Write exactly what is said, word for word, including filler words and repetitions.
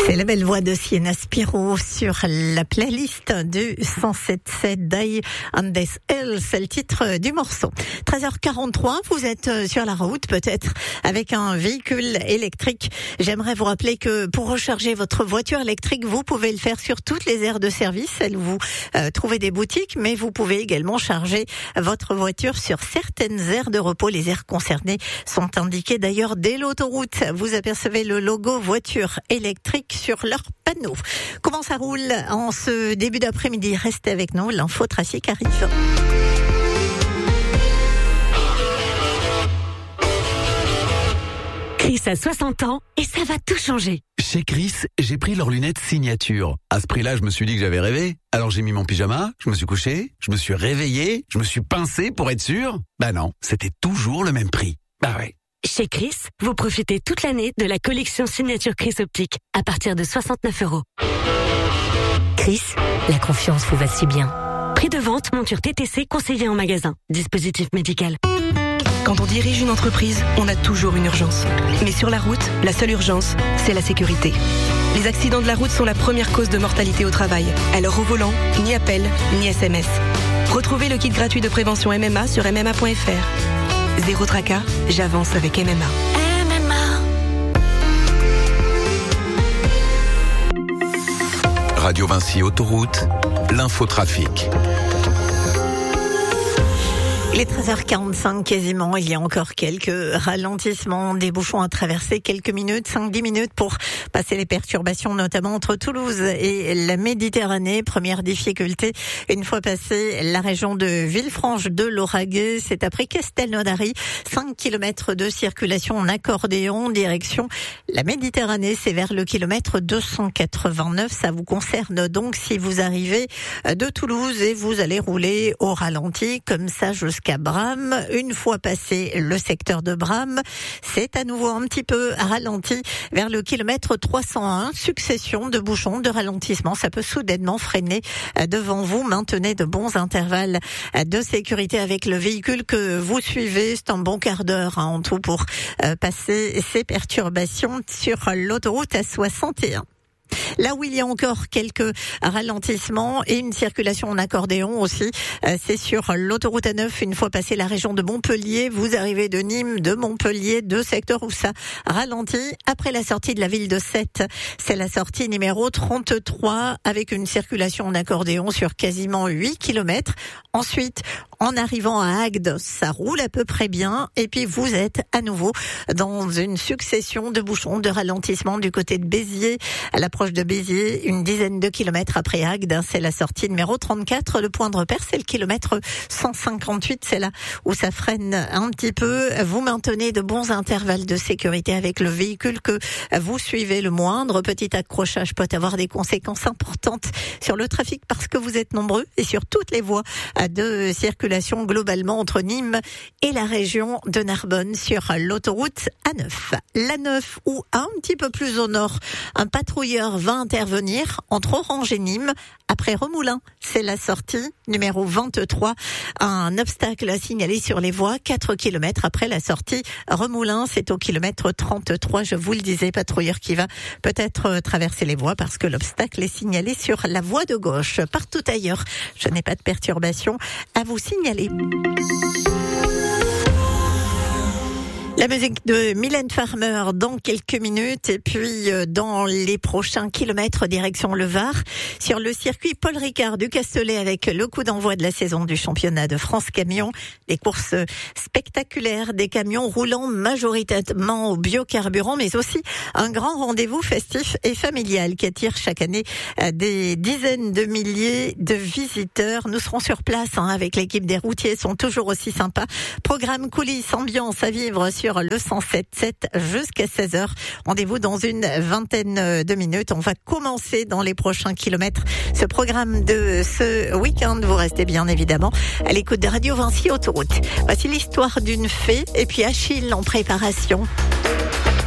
C'est la belle voix de Sienna Spiro sur la playlist du cent sept sept Die on this Hill, c'est le titre du morceau. treize heures quarante-trois, vous êtes sur la route, peut-être avec un véhicule électrique. J'aimerais vous rappeler que pour recharger votre voiture électrique, vous pouvez le faire sur toutes les aires de service, celles où vous euh, trouvez des boutiques, mais vous pouvez également charger votre voiture sur certaines aires de repos. Les aires concernées sont indiquées d'ailleurs dès l'autoroute. Vous apercevez le logo voiture électrique sur leur panneau. Comment ça roule en ce début d'après-midi? Restez avec nous, l'infotrafic arrive. Chris a soixante ans et ça va tout changer. Chez Chris, j'ai pris leurs lunettes signature. À ce prix-là, je me suis dit que j'avais rêvé. Alors j'ai mis mon pyjama, je me suis couché, je me suis réveillé, je me suis pincé pour être sûr. Bah non, c'était toujours le même prix. Bah ouais. Chez Chris, vous profitez toute l'année de la collection signature Chris Optique à partir de soixante-neuf euros. Chris, la confiance vous va si bien. Prix de vente, monture T T C conseillée en magasin. Dispositif médical. Quand on dirige une entreprise, on a toujours une urgence. Mais sur la route, la seule urgence, c'est la sécurité. Les accidents de la route sont la première cause de mortalité au travail. Alors au volant, ni appel, ni S M S. Retrouvez le kit gratuit de prévention M M A sur m m a point f r. Zéro tracas, j'avance avec M M A. M M A. Radio Vinci Autoroute, l'infotrafic. Il est treize heures quarante-cinq quasiment, il y a encore quelques ralentissements, des bouchons à traverser, quelques minutes, cinq dix minutes pour passer les perturbations, notamment entre Toulouse et la Méditerranée. Première difficulté, une fois passé la région de Villefranche de Lauragais, c'est après Castelnaudary, cinq kilomètres de circulation en accordéon, direction la Méditerranée, c'est vers le kilomètre deux cent quatre-vingt-neuf. Ça vous concerne donc si vous arrivez de Toulouse et vous allez rouler au ralenti, comme ça jusqu'à Jusqu'à Bram. Une fois passé le secteur de Bram, c'est à nouveau un petit peu ralenti vers le kilomètre trois cent un. Succession de bouchons, de ralentissements. Ça peut soudainement freiner devant vous. Maintenez de bons intervalles de sécurité avec le véhicule que vous suivez. C'est un bon quart d'heure hein, en tout pour euh, passer ces perturbations sur l'autoroute A soixante et un. Là où il y a encore quelques ralentissements et une circulation en accordéon aussi, c'est sur l'autoroute A neuf. Une fois passé la région de Montpellier, vous arrivez de Nîmes, de Montpellier, deux secteurs où ça ralentit. Après la sortie de la ville de Sète, c'est la sortie numéro trente-trois avec une circulation en accordéon sur quasiment huit kilomètres. Ensuite, en arrivant à Agde, ça roule à peu près bien. Et puis vous êtes à nouveau dans une succession de bouchons, de ralentissements du côté de Béziers, à l'approche de Béziers, une dizaine de kilomètres après Agde, c'est la sortie numéro trente-quatre. Le point de repère, c'est le kilomètre cent cinquante-huit. C'est là où ça freine un petit peu. Vous maintenez de bons intervalles de sécurité avec le véhicule que vous suivez. Le moindre petit accrochage peut avoir des conséquences importantes sur le trafic parce que vous êtes nombreux et sur toutes les voies de circulation globalement entre Nîmes et la région de Narbonne sur l'autoroute A neuf. L'A neuf ou un petit peu plus au nord, un patrouilleur va intervenir entre Orange et Nîmes après Remoulins. C'est la sortie numéro vingt-trois. Un obstacle à signaler sur les voies, quatre kilomètres après la sortie Remoulins. C'est au kilomètre trente-trois. Je vous le disais, patrouilleur qui va peut-être traverser les voies parce que l'obstacle est signalé sur la voie de gauche. Partout ailleurs, je n'ai pas de perturbation à vous signaler. La musique de Mylène Farmer dans quelques minutes et puis dans les prochains kilomètres direction le Var sur le circuit Paul Ricard du Castellet avec le coup d'envoi de la saison du championnat de France camion. Des courses spectaculaires, des camions roulant majoritairement au biocarburant mais aussi un grand rendez-vous festif et familial qui attire chaque année des dizaines de milliers de visiteurs. Nous serons sur place hein, avec l'équipe des routiers, ils sont toujours aussi sympas. Programme coulisses, ambiance à vivre sur sur le cent sept sept jusqu'à seize heures. Rendez-vous dans une vingtaine de minutes. On va commencer dans les prochains kilomètres ce programme de ce week-end. Vous restez bien évidemment à l'écoute de Radio Vinci Autoroute. Voici l'histoire d'une fée et puis Achille en préparation.